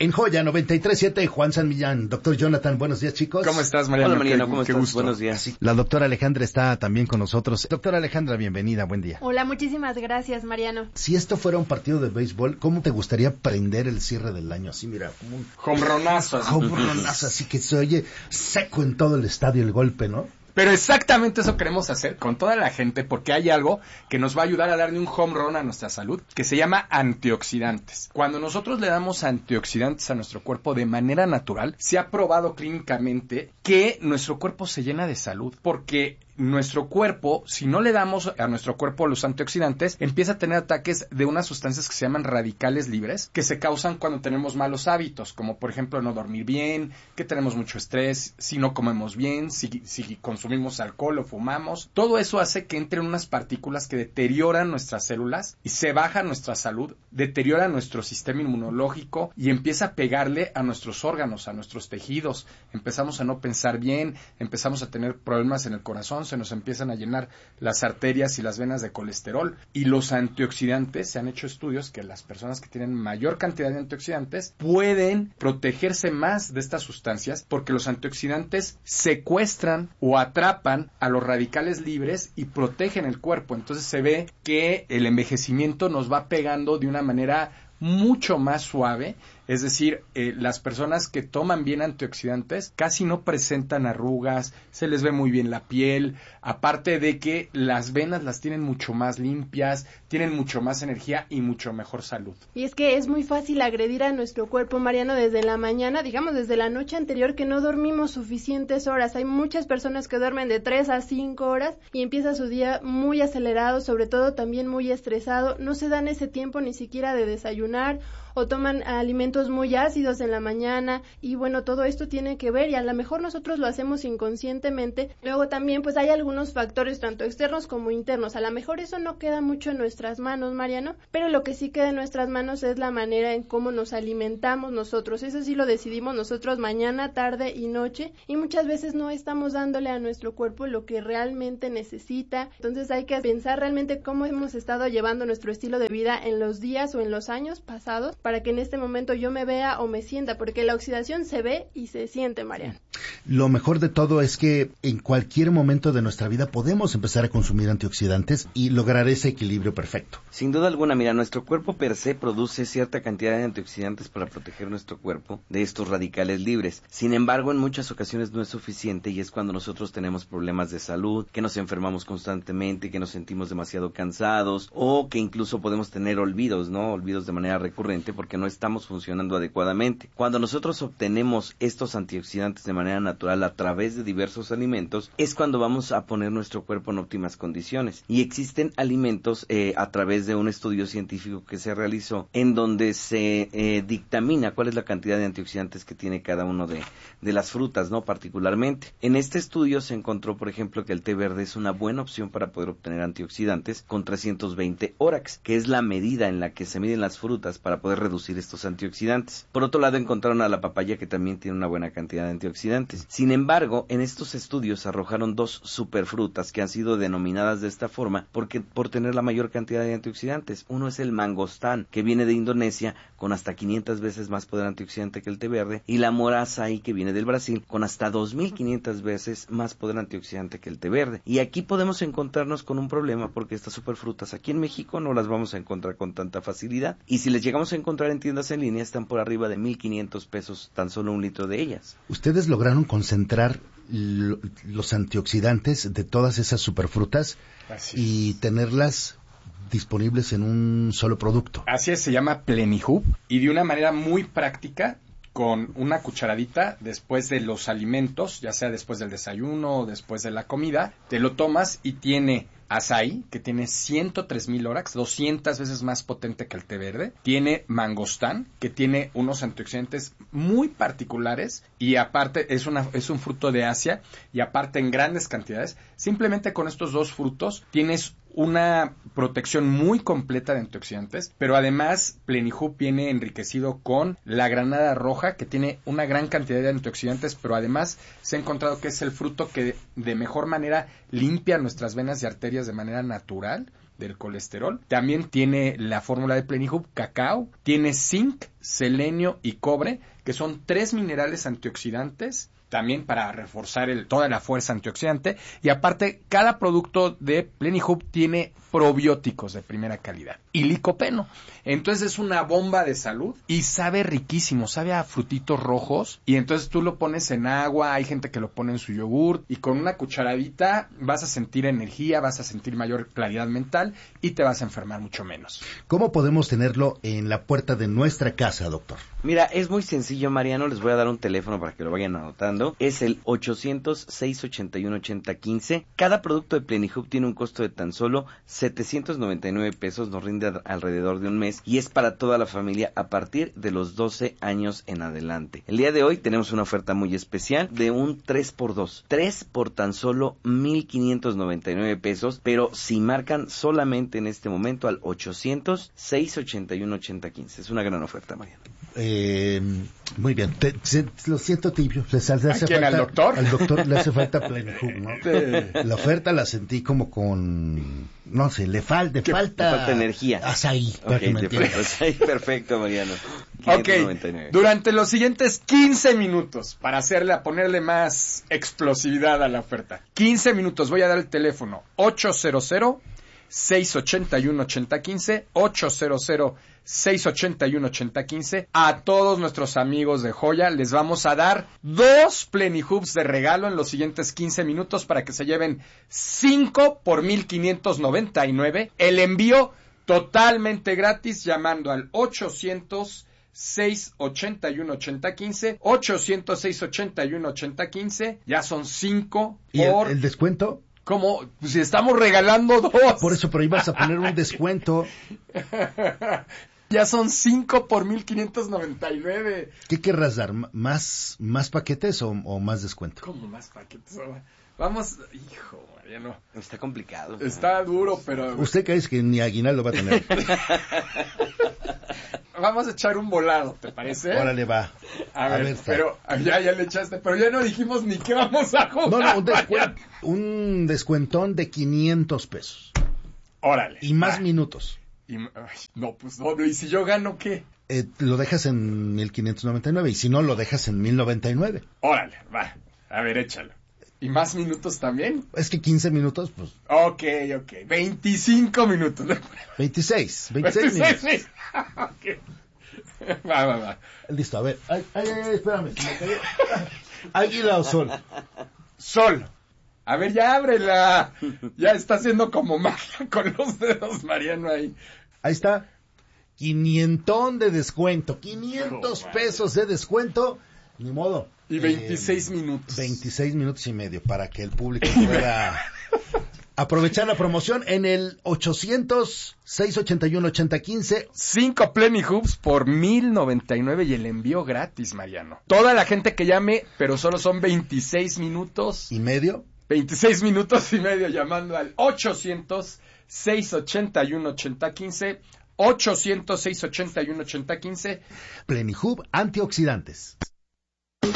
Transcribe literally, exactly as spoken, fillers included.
En Joya noventa y tres punto siete, Juan San Millán. Doctor Jonathan, buenos días, chicos. ¿Cómo estás, Mariano? Hola, Mariano, qué, ¿cómo qué estás? Gusto. Buenos días. La doctora Alejandra está también con nosotros. Doctora Alejandra, bienvenida, buen día. Hola, muchísimas gracias, Mariano. Si esto fuera un partido de béisbol, ¿cómo te gustaría prender el cierre del año? Así, mira, como un Hombronazo. hombronazo, así que se oye seco en todo el estadio el golpe, ¿no? Pero exactamente eso queremos hacer con toda la gente, porque hay algo que nos va a ayudar a darle un home run a nuestra salud, que se llama antioxidantes. Cuando nosotros le damos antioxidantes a nuestro cuerpo de manera natural, se ha probado clínicamente que nuestro cuerpo se llena de salud, porque nuestro cuerpo, si no le damos a nuestro cuerpo los antioxidantes, empieza a tener ataques de unas sustancias que se llaman radicales libres, que se causan cuando tenemos malos hábitos, como por ejemplo no dormir bien, que tenemos mucho estrés, si no comemos bien, si, si consumimos alcohol o fumamos. Todo eso hace que entren unas partículas que deterioran nuestras células y se baja nuestra salud, deteriora nuestro sistema inmunológico y empieza a pegarle a nuestros órganos, a nuestros tejidos. Empezamos a no pensar bien, empezamos a tener problemas en el corazón, se nos empiezan a llenar las arterias y las venas de colesterol. Y los antioxidantes, se han hecho estudios que las personas que tienen mayor cantidad de antioxidantes pueden protegerse más de estas sustancias, porque los antioxidantes secuestran o atrapan a los radicales libres y protegen el cuerpo. Entonces se ve que el envejecimiento nos va pegando de una manera mucho más suave. Es decir, eh, las personas que toman bien antioxidantes casi no presentan arrugas, se les ve muy bien la piel, aparte de que las venas las tienen mucho más limpias, tienen mucho más energía y mucho mejor salud. Y es que es muy fácil agredir a nuestro cuerpo, Mariano, desde la mañana, digamos desde la noche anterior, que no dormimos suficientes horas. Hay muchas personas que duermen de tres a cinco horas y empieza su día muy acelerado, sobre todo también muy estresado. No se dan ese tiempo ni siquiera de desayunar o toman alimentos muy ácidos en la mañana, y bueno, todo esto tiene que ver, y a lo mejor nosotros lo hacemos inconscientemente. Luego también pues hay algunos factores tanto externos como internos. A lo mejor eso no queda mucho en nuestras manos, Mariano, pero lo que sí queda en nuestras manos es la manera en cómo nos alimentamos nosotros. Eso sí lo decidimos nosotros mañana, tarde y noche, y muchas veces no estamos dándole a nuestro cuerpo lo que realmente necesita. Entonces hay que pensar realmente cómo hemos estado llevando nuestro estilo de vida en los días o en los años pasados, para que en este momento yo me vea o me sienta, porque la oxidación se ve y se siente, Mariano. Lo mejor de todo es que en cualquier momento de nuestra vida podemos empezar a consumir antioxidantes y lograr ese equilibrio perfecto. Sin duda alguna, mira, nuestro cuerpo per se produce cierta cantidad de antioxidantes para proteger nuestro cuerpo de estos radicales libres. Sin embargo, en muchas ocasiones no es suficiente, y es cuando nosotros tenemos problemas de salud, que nos enfermamos constantemente, que nos sentimos demasiado cansados, o que incluso podemos tener olvidos, ¿no? Olvidos de manera recurrente porque no estamos funcionando adecuadamente. Cuando nosotros obtenemos estos antioxidantes de manera natural a través de diversos alimentos, es cuando vamos a poner nuestro cuerpo en óptimas condiciones. Y existen alimentos eh, a través de un estudio científico que se realizó, en donde se eh, dictamina cuál es la cantidad de antioxidantes que tiene cada uno de, de las frutas, ¿no? Particularmente. En este estudio se encontró, por ejemplo, que el té verde es una buena opción para poder obtener antioxidantes con trescientos veinte órax, que es la medida en la que se miden las frutas para poder reducir estos antioxidantes. Por otro lado, encontraron a la papaya, que también tiene una buena cantidad de antioxidantes. Sin embargo, en estos estudios arrojaron dos superfrutas que han sido denominadas de esta forma porque por tener la mayor cantidad de antioxidantes. Uno es el mangostán, que viene de Indonesia, con hasta quinientas veces más poder antioxidante que el té verde, y la morazai, que viene del Brasil, con hasta dos mil quinientas veces más poder antioxidante que el té verde. Y aquí podemos encontrarnos con un problema, porque estas superfrutas aquí en México no las vamos a encontrar con tanta facilidad, y si les llegamos a encontrar en tiendas en línea están por arriba de mil quinientos pesos tan solo un litro de ellas. Ustedes lograron concentrar lo, los antioxidantes de todas esas superfrutas y tenerlas disponibles en un solo producto. Así es, se llama Plenihub, y de una manera muy práctica, con una cucharadita después de los alimentos, ya sea después del desayuno o después de la comida, te lo tomas y tiene açaí, que tiene ciento tres mil órax, doscientas veces más potente que el té verde. Tiene mangostán, que tiene unos antioxidantes muy particulares, y aparte es, una, es un fruto de Asia, y aparte en grandes cantidades. Simplemente con estos dos frutos tienes una protección muy completa de antioxidantes, pero además Plenihub viene enriquecido con la granada roja, que tiene una gran cantidad de antioxidantes, pero además se ha encontrado que es el fruto que de mejor manera limpia nuestras venas y arterias de manera natural. del colesterol. También tiene la fórmula de Plenihub cacao, tiene zinc, selenio y cobre, que son tres minerales antioxidantes, también para reforzar el, toda la fuerza antioxidante. Y aparte, cada producto de Plenihub tiene probióticos de primera calidad y licopeno. Entonces es una bomba de salud y sabe riquísimo, sabe a frutitos rojos, y entonces tú lo pones en agua, hay gente que lo pone en su yogur, y con una cucharadita vas a sentir energía, vas a sentir mayor claridad mental y te vas a enfermar mucho menos. ¿Cómo podemos tenerlo en la puerta de nuestra casa, doctor? Mira, es muy sencillo, Mariano, les voy a dar un teléfono para que lo vayan anotando. Es el ochocientos, seiscientos ochenta y uno, ochenta quince. Cada producto de Plenihub tiene un costo de tan solo setecientos noventa y nueve pesos, nos rinde a- alrededor de un mes, y es para toda la familia a partir de los doce años en adelante. El día de hoy tenemos una oferta muy especial de un tres por dos. tres por tan solo mil quinientos noventa y nueve pesos, pero si marcan solamente en este momento al ochocientos, seiscientos ochenta y uno, ochenta quince. Es una gran oferta, Mariano. Eh, muy bien, te, se- lo siento, tibio. Le hace ¿A quién, falta, al doctor? Al doctor le hace falta Plenihub, ¿no? Sí. La oferta la sentí como con, no sé, le, fal, le falta... le falta energía. Azaí, para Ok, que me te entiendas. pues, ahí, perfecto, Mariano. Ok, quinientos noventa y nueve. durante los siguientes quince minutos, para hacerle, ponerle más explosividad a la oferta, quince minutos, voy a dar el teléfono ochocientos, seiscientos ochenta y uno, ochenta quince, ochocientos, seiscientos ochenta y uno, ochenta quince. A todos nuestros amigos de Joya les vamos a dar dos Plenihubs de regalo en los siguientes quince minutos para que se lleven cinco por mil quinientos noventa y nueve. El envío totalmente gratis llamando al ochocientos, seiscientos ochenta y uno, ochenta quince, ochocientos, seiscientos ochenta y uno, ochenta quince. Ya son cinco ¿Y el, por... el descuento? ¿Cómo? Pues si estamos regalando dos. Por eso, pero ibas a poner un descuento. Ya son cinco por mil quinientos noventa y nueve. ¿Qué querrás dar? ¿M- ¿Más, más paquetes o, o más descuento? ¿Cómo más paquetes? Vamos, hijo, Mariano. Está complicado. Está duro, pero Usted cree que ni aguinaldo va a tener. vamos a echar un volado, ¿te parece? Órale, va. A ver, está. pero ya, ya le echaste, pero ya no dijimos ni qué vamos a jugar. No, no, un, descuen- Mariano. un descuentón de quinientos pesos. Órale. Y más va. minutos. Y- ay, no, pues no, ¿y si yo gano qué? Eh, lo dejas en mil quinientos noventa y nueve y si no, lo dejas en mil noventa y nueve. Órale, va. A ver, échalo. ¿Y más minutos también? Es que quince minutos, pues Ok, ok. veinticinco minutos. veintiséis. veintiséis minutos. veintiséis. Ok. Va, va, va. Listo, a ver. Ay, ay, ay, espérame. Se me cayó. Águila o sol. Sol. A ver, ya ábrela. Ya está haciendo como magia con los dedos, Mariano, ahí. Ahí está. Quinientón de descuento. quinientos pesos de descuento. Ni modo. Y veintiséis Eh, minutos. veintiséis minutos y medio para que el público pueda aprovechar la promoción en el ochocientos, seiscientos ochenta y uno, ochenta quince. Cinco Plenihubs por mil noventa y nueve y el envío gratis, Mariano. Toda la gente que llame, pero solo son veintiséis minutos. Y medio. veintiséis minutos y medio llamando al ochocientos, seiscientos ochenta y uno, ochenta quince. ochocientos, seiscientos ochenta y uno, ochenta quince. Plenihub antioxidantes.